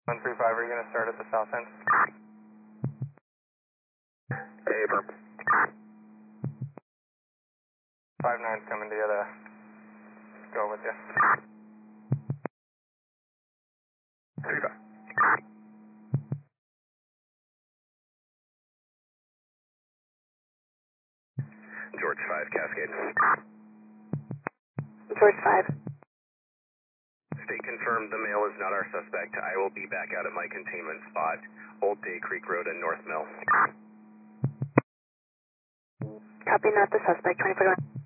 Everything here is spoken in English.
135, are you going to start at the south end? Abram. 5-9's coming to you to go with you. 35. George 5, Cascade. George 5. State confirmed the male is not our suspect. I will be back out at my containment spot, Old Day Creek Road and North Mill. Copy, not the suspect, 24-1.